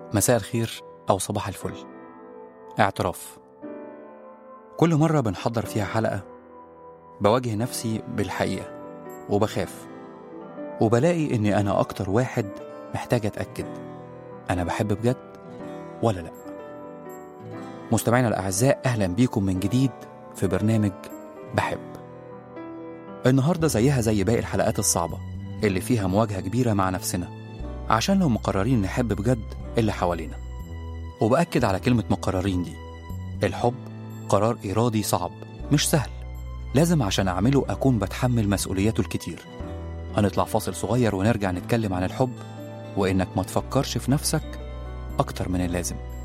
مساء الخير أو صباح الفل. اعتراف. كل مرة بنحضر فيها حلقة بواجه نفسي بالحقيقة وبخاف، وبلاقي إني أنا أكتر واحد محتاج أتأكد أنا بحب بجد ولا لأ. مستمعينا الأعزاء، أهلا بيكم من جديد في برنامج بحب. النهاردة زيها زي باقي الحلقات الصعبة اللي فيها مواجهة كبيرة مع نفسنا عشان لو مقررين نحب بجد اللي حوالينا. وبأكد على كلمة مقررين دي، الحب قرار إرادي صعب مش سهل، لازم عشان أعمله أكون بتحمل مسؤولياته الكتير. هنطلع فاصل صغير ونرجع نتكلم عن الحب وإنك ما تفكرش في نفسك أكتر من اللازم.